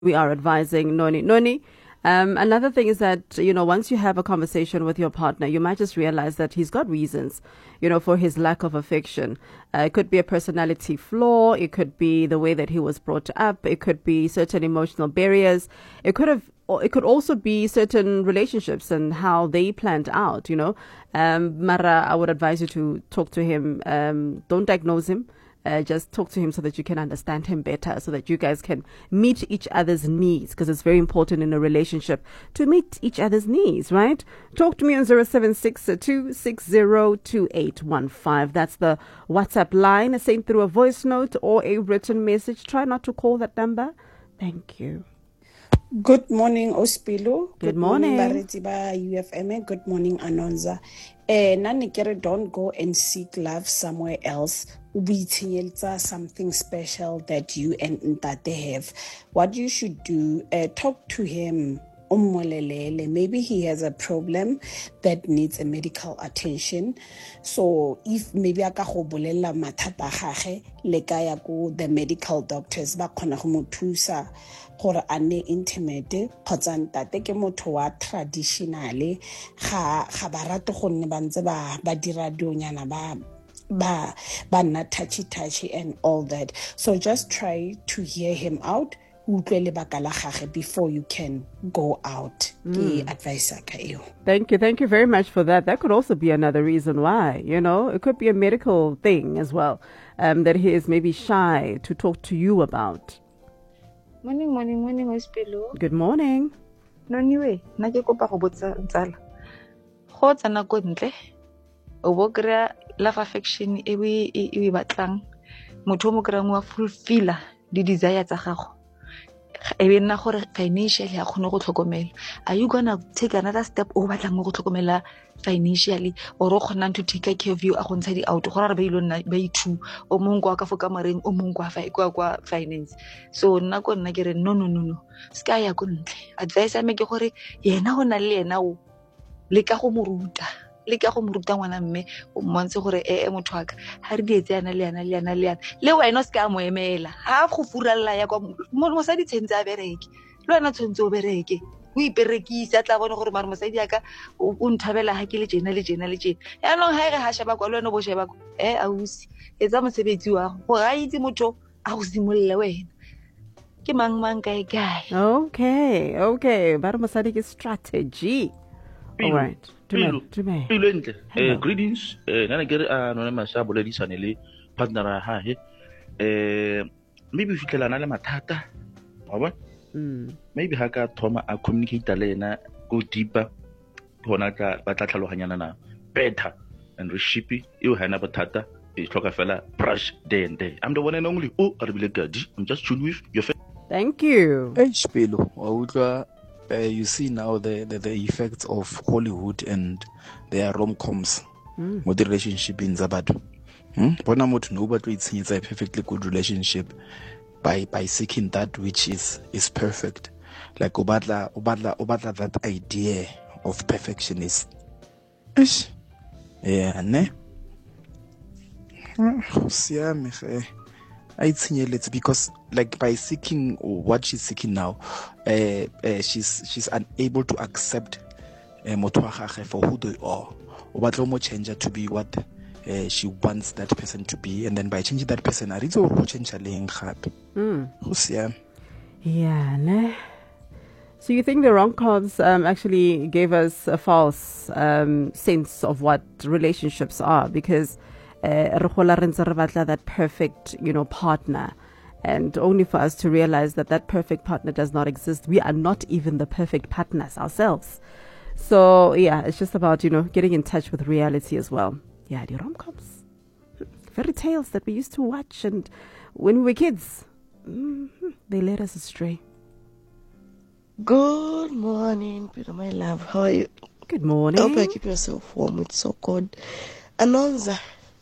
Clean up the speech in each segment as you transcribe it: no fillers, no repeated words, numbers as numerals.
we are advising Noni. Another thing is that, once you have a conversation with your partner, you might just realize that he's got reasons, for his lack of affection. It could be a personality flaw. It could be the way that he was brought up. It could be certain emotional barriers. It could also be certain relationships and how they planned out, Mara, I would advise you to talk to him. Don't diagnose him. Just talk to him so that you can understand him better, so that you guys can meet each other's needs, because it's very important in a relationship to meet each other's needs, right? Talk to me on 076-260-2815. That's the WhatsApp line. Send through a voice note or a written message. Try not to call that number. Thank you. Good morning, Ospilo. Good morning. Bareti ba UFM. Good morning, Anonza. Nanikere, don't go and seek love somewhere else. Ubitielza something special that you and Ntate have. What you should do, talk to him. Maybe he has a problem that needs a medical attention. So if maybe aka go bolela mathata gage le ka ya go the medical doctors ba khona go mo thusa gore a ne intimate kgotsa ntate ke motho wa traditionally ga ba rate go nne ba ntse ba dira dionyana ba nna touchy and all that. So just try to hear him out before you can go out. Thank you very much for that. That could also be another reason why, it could be a medical thing as well, that he is maybe shy to talk to you about. Morning, Ospilo. Good morning. Noniwe, na ke kopa go botsa tsala. Go tsana ko ntle. O bo kry-a love affection e batlang. Motho mo kry-ang wa fulfilla di desire tsa gago. Ebe nna gore financially a khone go tlhokomela. Are you gonna take another step o batlang go tlhokomela financially, or o khona to take care of you a go ntsha di out gore ba ilona ba ithu o mongwe kwa ka foka mareng o mongwe kwa finance? So nna go nna ke re no ska ya go ntle. Advice ya me ke gore yena go na le yena o le ka go mo ruta ngwana mme o mmontshe gore motho wa ka ha re dietse yana le yana le wena se ka mo emela ha go furalla ya kwa mosadi tshentse a bereke le wena tshentse o bereke o iperekisa tla bona gore mara mosadi ya ka o nthabela ha ke le jena ya no ha re ha sheba kwa le wena bo sheba ausi etsa mosebetsi wa go ga itse motho a go simolle wena ke mang kae. Okay ba re mosadi ke strategy. All right. Greetings. Nana ke re anonymous a boledisane le partner a hae. Maybe fitlhelana le mathata. Wa bona? Maybe ha ka thoma a communicate le ena go deeper bona ka ba tla tlhaloganyana na better and recipe you hana bothata e tlhoka fela brush day and day. I'm the one and only I'm just tuned with your face. Thank you. Hey Spilo, you see now the effects of Hollywood and their rom-coms with the relationship in Zabadu. Bona motho no batho itshenyetsa a perfectly good relationship by seeking that which is perfect. Like obadla that idea of perfectionist. Yeah, ne? Because like by seeking what she's seeking now, she's unable to accept for who they are. Or change her to be what she wants that person to be, and then by changing that person, I really change her. Yeah, ne? So you think the rom-coms actually gave us a false sense of what relationships are, because that perfect, partner, and only for us to realize that perfect partner does not exist. We are not even the perfect partners ourselves. So yeah, it's just about, getting in touch with reality as well. Yeah, the rom-coms, fairy tales that we used to watch, and when we were kids, they led us astray. Good morning, Peter, my love. How are you? Good morning. I hope you keep yourself warm. It's so cold. Anonza.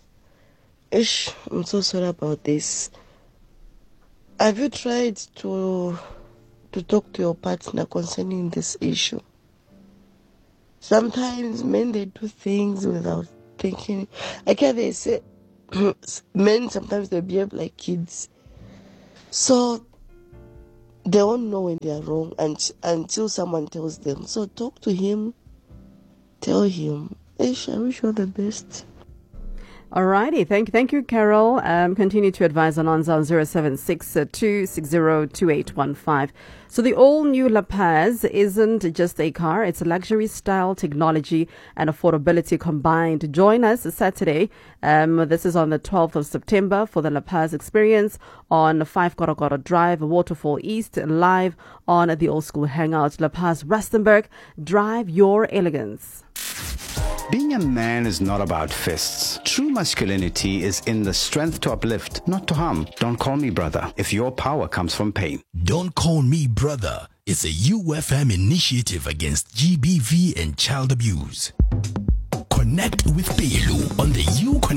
I'm so sorry about this. Have you tried to talk to your partner concerning this issue? Sometimes men, they do things without thinking. Like they say, men sometimes they behave like kids. So they won't know when they are wrong until someone tells them. So talk to him, tell him, Ish, I wish you all the best. Alrighty, thank you, Carol. Continue to advise Anonza on 0762602815. So the all-new La Paz isn't just a car; it's a luxury, style, technology, and affordability combined. Join us Saturday. This is on the 12th of September for the La Paz experience on 5 Korokoro Drive, Waterfall East, live on the Old School Hangout. La Paz, Rustenburg. Drive your elegance. Being a man is not about fists. True masculinity is in the strength to uplift, not to harm. Don't call me brother if your power comes from pain. Don't Call Me Brother is a UFM initiative against GBV and child abuse. Connect with Pelu on the